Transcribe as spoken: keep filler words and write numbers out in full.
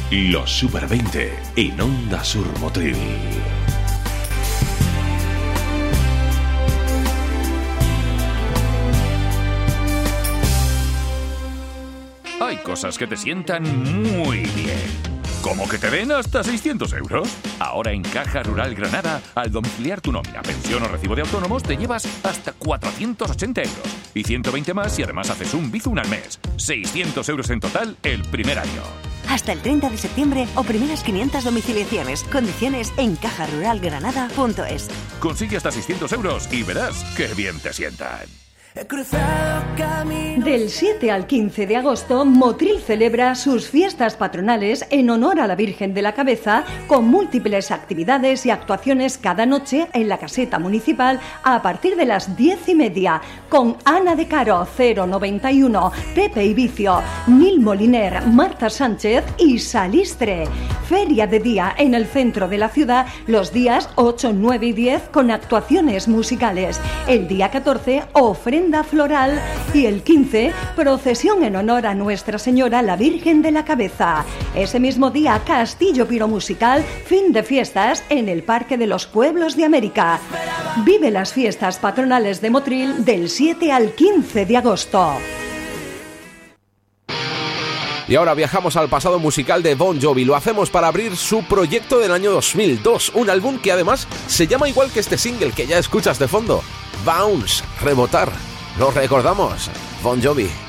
Los Super veinte en Onda Sur Motril. Hay cosas que te sientan muy bien. ¿Cómo que te den hasta seiscientos euros? Ahora en Caja Rural Granada, al domiciliar tu nómina, pensión o recibo de autónomos, te llevas hasta cuatrocientos ochenta euros. Y ciento veinte más si además haces un Bizum al mes. seiscientos euros en total el primer año. Hasta el treinta de septiembre o primeras quinientas domiciliaciones. Condiciones en caja rural granada punto es. Consigue hasta seiscientos euros y verás qué bien te sientan. Del siete al quince de agosto, Motril celebra sus fiestas patronales en honor a la Virgen de la Cabeza, con múltiples actividades y actuaciones cada noche en la caseta municipal a partir de las diez y media, con Ana de Caro, cero noventa y uno, Pepe Ibicio, Nil Moliner, Marta Sánchez y Salistre. Feria de día en el centro de la ciudad los días ocho, nueve y diez con actuaciones musicales. El día catorce, ofrenda floral y el quince, procesión en honor a Nuestra Señora la Virgen de la Cabeza. Ese mismo día, castillo piromusical, fin de fiestas en el Parque de los Pueblos de América. Vive las fiestas patronales de Motril del siete al quince de agosto. Y ahora viajamos al pasado musical de Bon Jovi. Lo hacemos para abrir su proyecto del año dos mil dos, un álbum que además se llama igual que este single que ya escuchas de fondo, Bounce, rebotar. Lo recordamos, Bon Jovi.